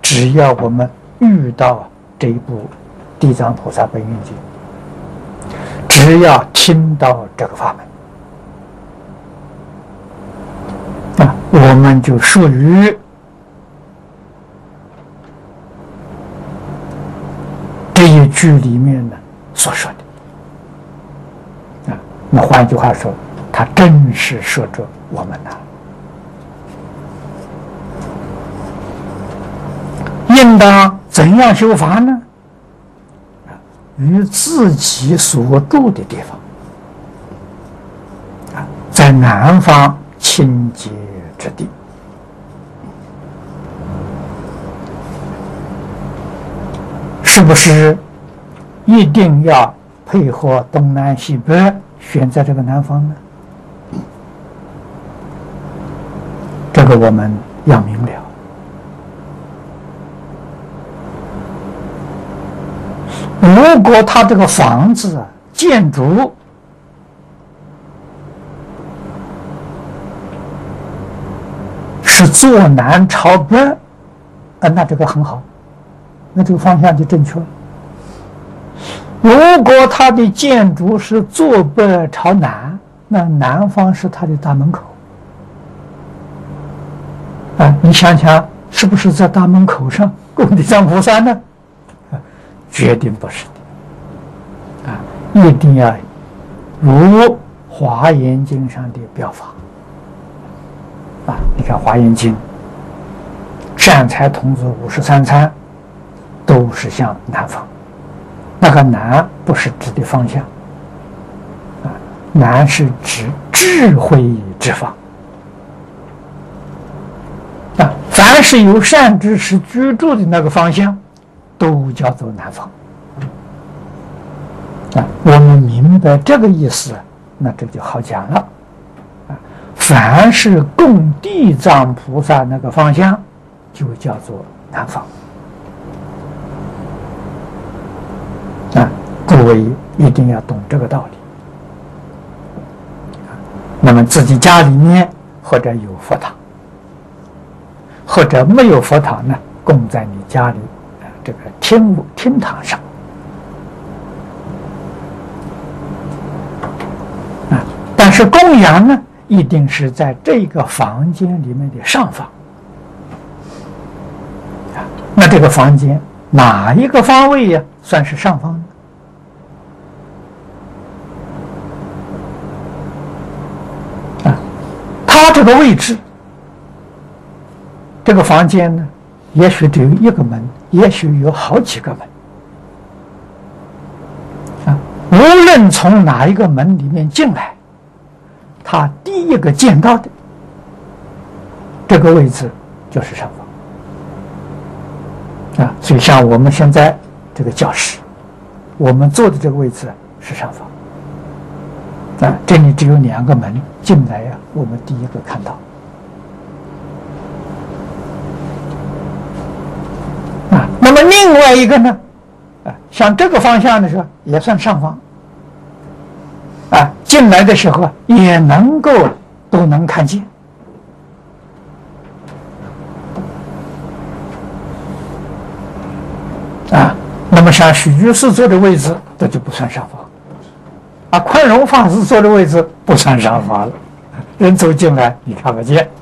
只要我们遇到这一部《地藏菩萨本愿经》，只要听到这个法门，我们就属于这一句里面呢所说的。那换句话说，他真是说着我们呐。应当怎样修法呢？于自己所住的地方，在南方清洁之地，是不是一定要配合东南西北选在这个南方呢？这个我们要明了。如果他这个房子建筑是坐南朝北，那这个很好，那这个方向就正确了。如果他的建筑是坐北朝南，那南方是他的大门口。你想想，是不是在大门口上供地藏菩萨呢？决定不是的，一定要如《华严经》上的表法。你看《华严经》，善财童子53参都是向南方，那个南不是指的方向，南是指智慧之方。凡是有善知识居住的那个方向，都叫做南方。我们明白这个意思，那这就好讲了。凡是供地藏菩萨那个方向，就叫做南方。各位一定要懂这个道理。那么自己家里面或者有佛堂，或者没有佛堂呢，供在你家里这个厅堂上。但是供养呢，一定是在这个房间里面的上方。那这个房间哪一个方位呀，算是上方呢？它这个位置，这个房间呢，也许只有一个门，也许有好几个门。无论从哪一个门里面进来，他第一个见到的这个位置就是上方。所以像我们现在这个教室，我们坐的这个位置是上方。这里只有2个门进来呀，我们第一个看到。那么另外一个呢，像这个方向的时候也算上方。进来的时候也能够都能看见。那么像许居士坐的位置，这就不算上方。宽容法师坐的位置不算上方了，人走进来你看不见。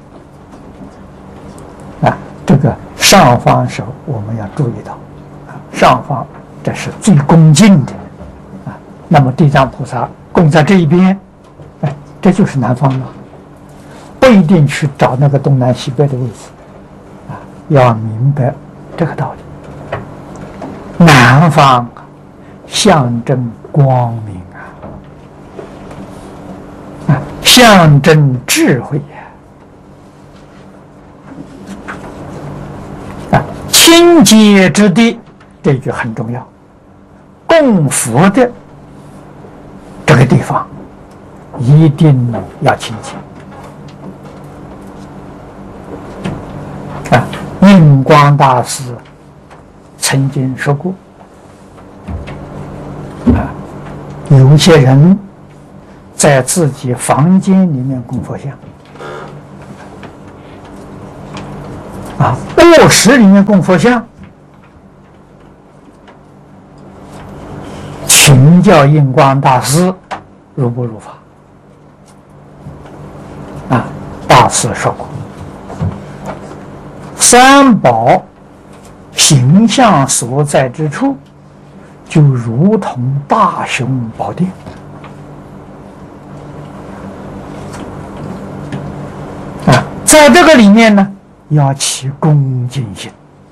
这个上方时候我们要注意到，上方这是最恭敬的。那么地藏菩萨供在这一边，这就是南方了，不一定去找那个东南西北的位置。要明白这个道理。南方象征光明象征智慧清洁之地，这句很重要。供佛的这个地方一定要清洁。印光大师曾经说过，有些人在自己房间里面供佛像， 卧室里面供佛像，请教印光大师如不如法？大师说过，三宝形象所在之处，就如同大雄宝殿。在这个里面呢，要起恭敬心。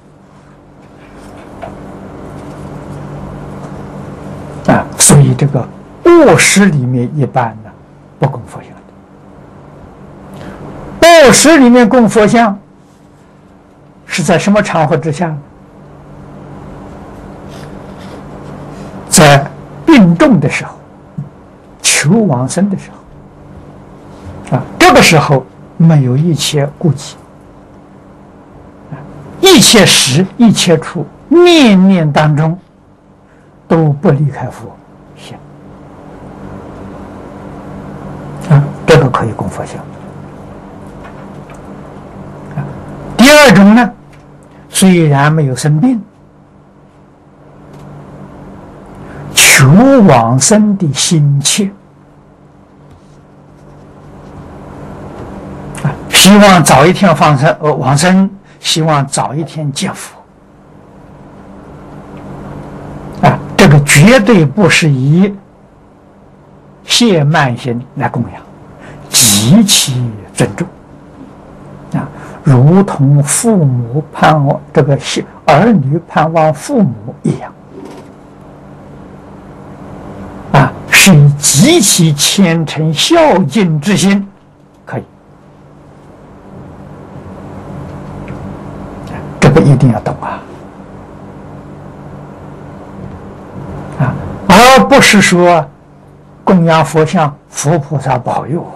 所以这个卧室里面一般呢不供佛像的。卧室里面供佛像是在什么场合之下呢？在病重的时候，求往生的时候，这个时候没有一切顾忌，一切时一切处，念念当中都不离开佛心，这个可以供佛像。第二种呢，虽然没有生病，求往生的心切，希望早一天往生，希望早一天见佛。这个绝对不是以谢慢心来供养，极其尊重，如同父母盼望这个儿女盼望父母一样，是以极其虔诚孝敬之心，可以。这个一定要懂而不是说供养佛像，佛菩萨保佑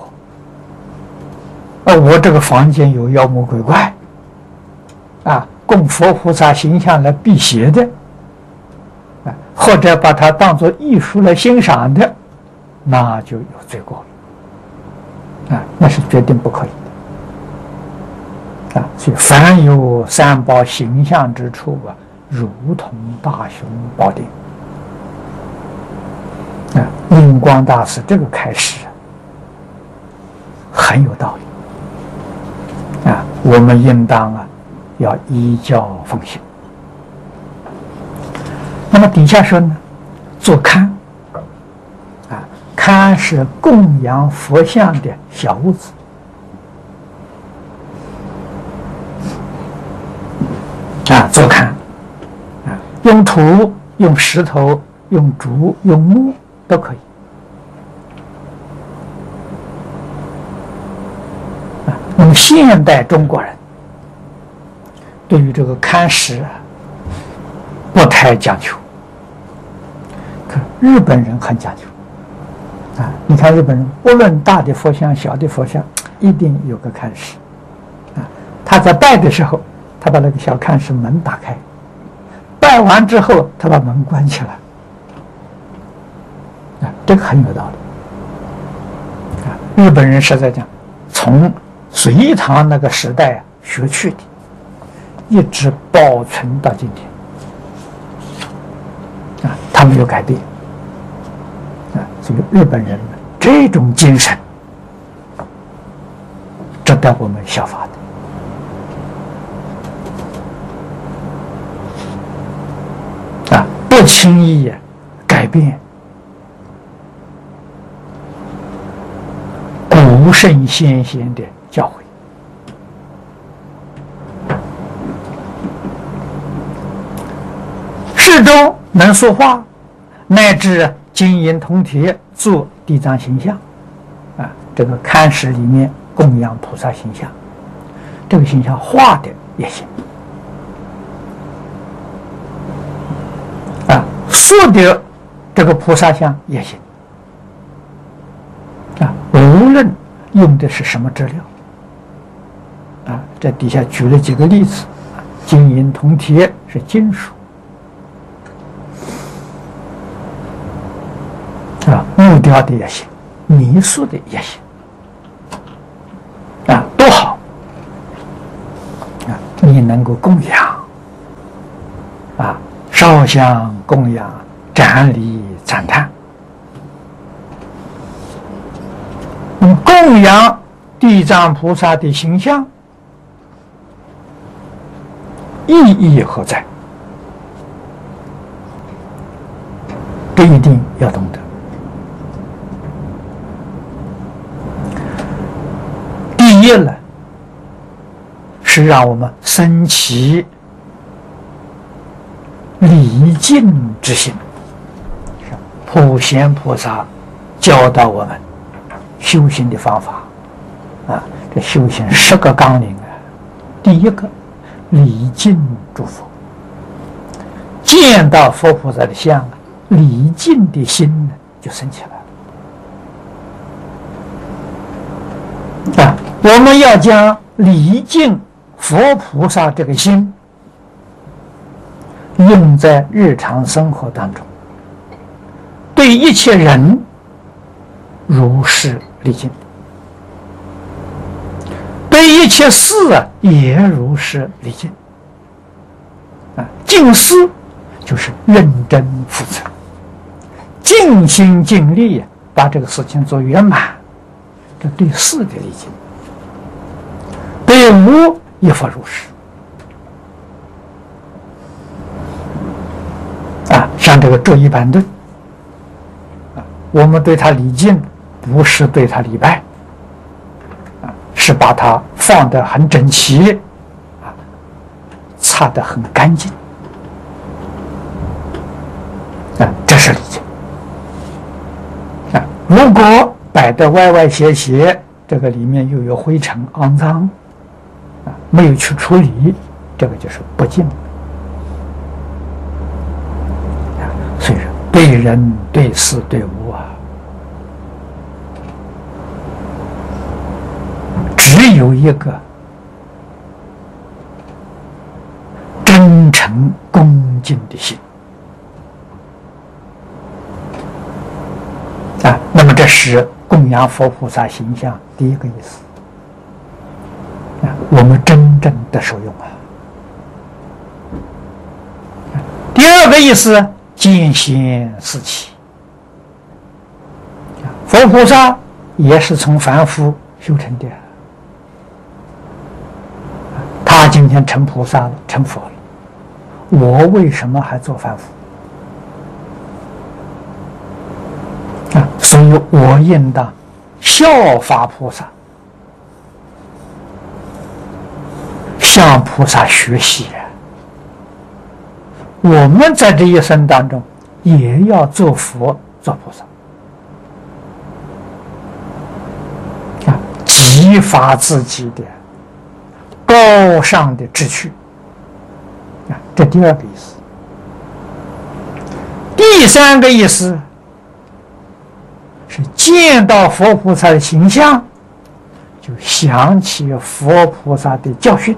我这个房间有妖魔鬼怪供佛菩萨形象来辟邪的或者把它当作艺术来欣赏的，那就有罪过了那是决定不可以的所以凡有三宝形象之处如同大雄宝殿印光大师这个开始很有道理我们应当要依教奉行。那么底下说呢，做龛龛是供养佛像的小屋子做龛用土、用石头、用竹、用木都可以那么现代中国人对于这个龛石不太讲究，可日本人很讲究你看日本人不论大的佛像小的佛像一定有个龛石他在拜的时候，他把那个小龛石门打开，拜完之后他把门关起来这个很有道理日本人实在讲从隋唐那个时代学去的，一直保存到今天他没有改变所以日本人这种精神值得我们效法的不轻易改变古圣先贤的教诲世中能说话，乃至金银铜铁做地藏形象这个龛石里面供养菩萨形象，这个形象画的也行塑的这个菩萨像也行无论用的是什么质料这底下举了几个例子金银铜铁是金属木雕的也行，泥塑的也行都好你你能够供养烧香供养，瞻礼赞叹。供养地藏菩萨的形象，意义何在？这一定要懂得。第一呢，是让我们升起礼敬之心。普贤菩萨教导我们修行的方法这修行10个纲领第一个，礼敬诸佛。见到佛菩萨的像礼敬的心呢就升起来了我们要将礼敬佛菩萨这个心用在日常生活当中，对一切人如是礼敬，对一切事也如是礼敬敬事就是认真负责，尽心尽力把这个事情做圆满，这对事的礼敬。对无亦复如是像这个桌椅板凳我们对它礼敬不是对它礼拜是把它放得很整齐擦得很干净这是礼敬如果摆得歪歪斜斜，这个里面又有灰尘肮脏没有去处理，这个就是不敬所以说对人对事对物只有一个真诚恭敬的心那么这是供养佛菩萨形象第一个意思我们真正的受用第二个意思，见贤思齐。佛菩萨也是从凡夫修成的，他今天成菩萨了，成佛了，我为什么还做凡夫所以我应当效法菩萨，向菩萨学习我们在这一生当中也要做佛做菩萨激发自己的高尚的志趣这第二个意思。第三个意思是见到佛菩萨的形象就想起佛菩萨的教训，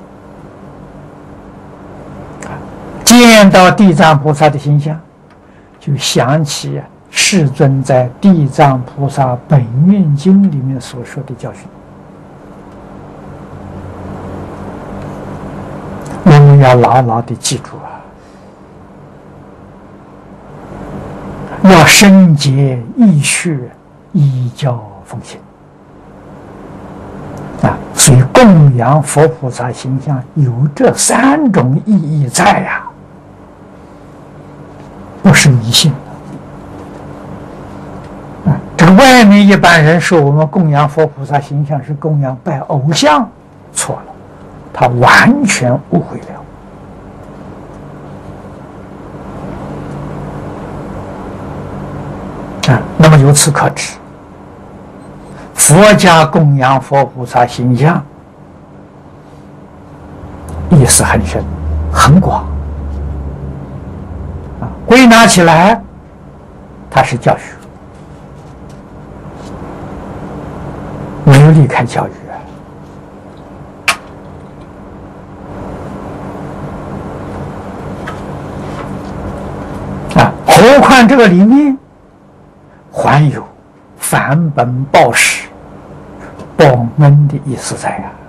见到地藏菩萨的形象就想起世尊在地藏菩萨本愿经里面所说的教训。我们要牢牢地记住要深结义趣，依教奉行所以供养佛菩萨形象有这3种意义在不是迷信这个外面一般人说我们供养佛菩萨形象是供养拜偶像，错了，他完全误会了那么由此可知，佛家供养佛菩萨形象意思很深很广归纳起来它是教学，没有离开教育何况这个里面还有返本报时报恩的意思在